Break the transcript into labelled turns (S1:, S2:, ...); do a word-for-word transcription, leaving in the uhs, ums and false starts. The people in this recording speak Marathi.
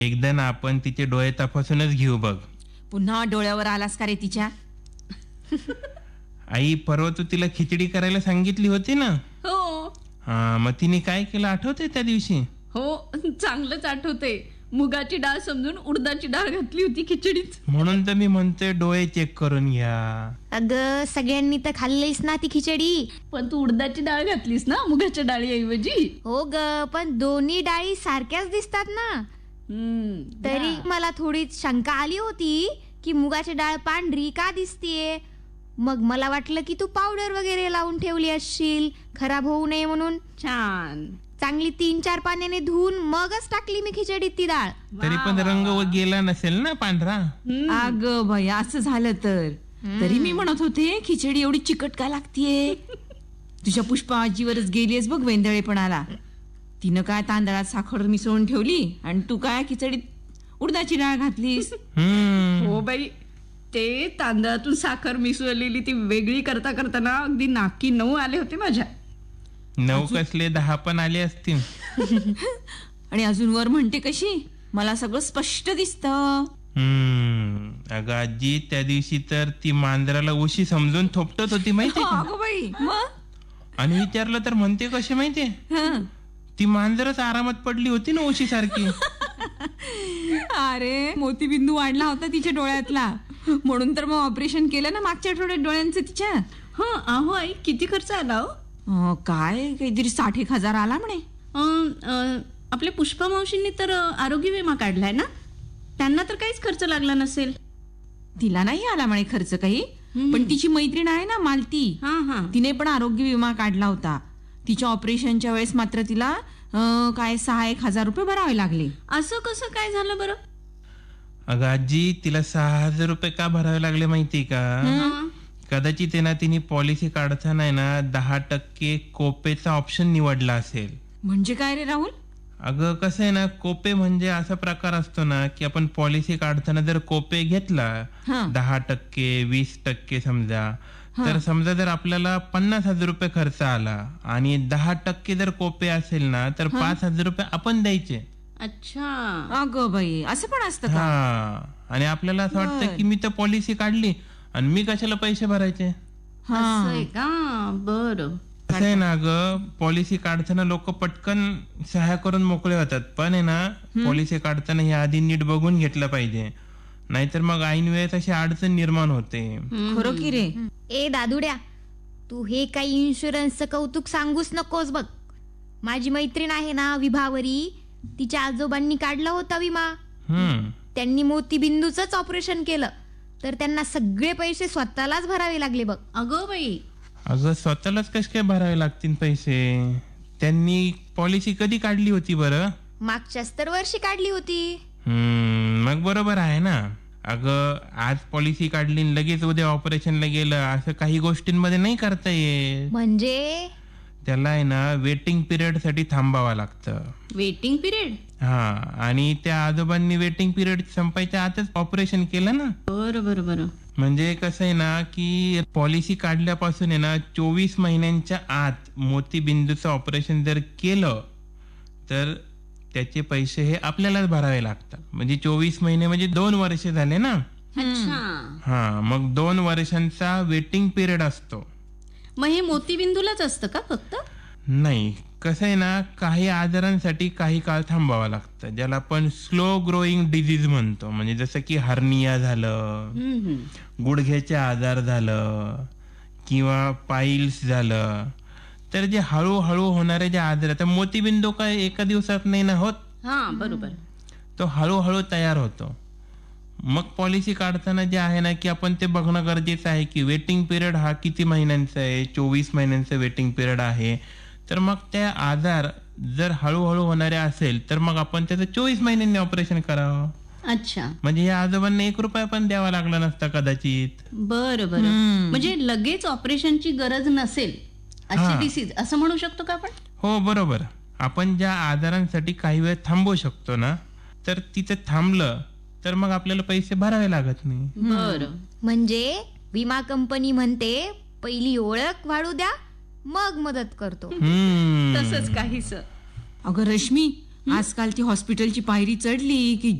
S1: एकदा ना आपण तिचे डोळे तपासूनच घेऊ बघ.
S2: पुन्हा डोळ्यावर आलास का रे तिच्या?
S1: आई, परवा तू तिला खिचडी करायला सांगितली होती ना?
S3: हो
S1: हा, मग तिने काय केलं आठवतंय त्या दिवशी?
S3: हो चांगलंच आठवते. मुगाची डाळ समजून उडदाची डाळ घातली होती खिचडीत.
S1: म्हणून तर मी म्हणतोय डोळे चेक करून घ्या.
S4: अगं सगळ्यांनी तर खाल्लीस ना ती खिचडी.
S3: पण तू उडदाची डाळ घातलीस ना मुगाच्या डाळीऐवजी.
S4: हो ग, पण दोन्ही डाळी सारख्याच दिसतात ना.
S3: हम्म,
S4: तरी
S3: डाळ.
S4: मला थोडी शंका आली होती की मुगाची डाळ पांढरी का दिसतीये. मग मला वाटलं की तू पावडर वगैरे लावून ठेवली असशील खराब होऊ नये म्हणून.
S3: छान.
S4: चांगली तीन चार पाण्याने धुवून मगच टाकली मी खिचडीत ती डाळ.
S1: तरी पण रंग व गेला नसेल ना पांढरा?
S2: अग बाई, असं झालं तर तरी मी म्हणत होते खिचडी एवढी चिकट का लागतीये. तुझ्या पुष्पा आजीवरच गेलीस बघ वेंदळेपणाला. तिनं काय तांदळात साखर मिसळून ठेवली आणि तू काय खिचडीत उडदाची डाळ घातलीस.
S1: हम्म.
S3: हो बाई, ते तांदळातून साखर मिसळलेली ती वेगळी करता करताना अगदी नाकी नऊ आले होते माझ्या.
S1: नऊ कसले दहा पण आले असतील.
S2: आणि अजून वर म्हणते कशी, मला सगळं स्पष्ट दिसतं.
S1: हम्म. अगं आजी, त्या दिवशी तर ती मांजराला उशी समजून थोपटत होती माहितीये का?
S2: अगं बाई, मग
S1: आणि विचारलं तर म्हणते कशी माहितीये?
S2: हं.
S1: ती मांजरच आरामात पडली होती ना उशी सारखी.
S2: अरे मोतीबिंदू वाढला होता तिच्या डोळ्यातला, म्हणून तर मग ऑपरेशन केलं ना मागच्या आठवड्यात डोळ्यांचं तिच्या.
S3: हा अहो आई, किती खर्च आला हो?
S2: अं, काय काहीतरी साठ एक हजार आला म्हणे.
S3: अं, अं, आपल्या पुष्पा मावशींनी तर अं, आरोग्य विमा काढलाय ना, त्यांना तर काहीच खर्च लागला नसेल.
S2: तिला नाही आला म्हणे खर्च काही,
S3: हम्म.
S2: पण तिची मैत्रीण आहे ना मालती,
S3: हा हा
S2: तिने पण आरोग्य विमा काढला होता. तिच्या ऑपरेशनच्या वेळेस मात्र तिला अं, काय सहा एक हजार रुपये भरावे लागले.
S3: असं कसं काय झालं बरं?
S1: अगं आजी, तिला सहा हजार रुपये का भरावे लागले माहितीये का?
S3: हा.
S1: कदाचित आहे ना तिने पॉलिसी काढताना आहे ना दहा टक्के कोपेचा ऑप्शन निवडला असेल.
S2: म्हणजे काय रे राहुल?
S1: अगं कसं आहे ना, कोपे म्हणजे असा प्रकार असतो ना की आपण पॉलिसी काढताना जर कोपे घेतला
S2: हा.
S1: दहा टक्के वीस टक्के समजा, तर समजा जर आपल्याला पन्नास हजार रुपये खर्च आला आणि दहा टक्के जर कोपे असेल ना तर पाच हजार रुपये आपण द्यायचे.
S3: अच्छा.
S2: अगं बाई, असं पण असतं का?
S1: हा, आणि आपल्याला असं वाटतं की मी तर पॉलिसी काढली आणि मी कशाला पैसे भरायचे.
S3: असं आहे का? बरं.
S1: असं आहे ना ग, पॉलिसी काढताना लोक पटकन सह्या करून मोकळे होतात, पण आहे ना पॉलिसी काढताना हे आधी नीट बघून घेतलं पाहिजे, नाहीतर मग ऐन वेळेस अशी अडचण निर्माण होते.
S2: खरं की रे.
S4: ए दादुड्या, तू हे काही इन्शुरन्सचं कौतुक सांगूच नकोस बघ. माझी मैत्रीण आहे ना विभावरी, तिच्या आजोबांनी काढला होता विमा.
S1: हम्म.
S4: त्यांनी मोतीबिंदूचंच ऑपरेशन केलं, तर त्यांना सगळे पैसे स्वतःलाच भरावे लागले बघ.
S3: अगं बाई,
S1: अगं स्वतःलाच कसे काय भरावे लागतील पैसे? त्यांनी पॉलिसी कधी काढली होती बरं?
S4: मागच्याच तर वर्षी काढली होती.
S1: हम्म, मग बरोबर आहे ना. अगं आज पॉलिसी काढली आणि लगेच उद्या ऑपरेशनला गेलं, असं काही गोष्टींमध्ये नाही करता येत.
S4: म्हणजे
S1: त्याला आहे ना वेटिंग पिरियड साठी थांबावं लागतं.
S3: Waiting period?
S1: हा, आणि त्या आजोबांनी वेटिंग पिरियड संपायच्या आतच ऑपरेशन केलं ना.
S3: बरं बरं बरं.
S1: म्हणजे कसं आहे ना की पॉलिसी काढल्यापासून आहे ना चोवीस महिन्यांच्या आत मोतीबिंदूचं ऑपरेशन जर केलं तर त्याचे पैसे हे आपल्यालाच भरावे लागतात. म्हणजे चोवीस महिने म्हणजे दोन वर्ष झाले ना.
S3: अच्छा.
S1: हा, मग दोन वर्षांचा वेटिंग पिरियड असतो.
S3: मग हे मोतीबिंदूलाच असतं का फक्त?
S1: नाही, कसं आहे ना, काही आजारांसाठी काही काळ थांबावं लागतं, ज्याला आपण स्लो ग्रोईंग डिझीज म्हणतो. म्हणजे जसं की हर्निया झालं,
S3: हम्म, हम्म.
S1: गुडघ्याचे आजार झालं किंवा पाईल्स झालं, तर जे हळूहळू होणारे जे आजार आहेत, मोतीबिंदू काय एका दिवसात नाही ना होत,
S3: हा बरोबर.
S1: तो हळूहळू तयार होतो. मग पॉलिसी काढताना जे आहे ना की आपण ते बघणं गरजेचं आहे की वेटिंग पिरियड हा किती महिन्यांचा आहे. चोवीस महिन्यांचा वेटिंग पिरियड आहे, तर मग त्या आजार जर हळूहळू होणारे असेल तर मग आपण त्याचं चोवीस महिन्यांनी ऑपरेशन करावं.
S3: अच्छा.
S1: म्हणजे या आजोबांना एक रुपया पण द्यावा लागला नसता कदाचित.
S3: बरं बरं. म्हणजे लगेच ऑपरेशनची गरज नसेल
S1: हा.
S3: अशी डिसीज असं म्हणू शकतो का आपण?
S1: हो बरोबर. आपण ज्या आजारांसाठी काही वेळ थांबवू शकतो ना, तर तिथे थांबलं तर मग आपल्याला पैसे भरावे लागत नाही.
S3: बरं.
S4: म्हणजे विमा कंपनी म्हणते पहिली ओळख वाढू द्या, मग मदत करतो.
S1: हम्म.
S3: तसंच काहीच.
S2: अगं रश्मी, आजकाल ती हॉस्पिटलची पायरी चढली की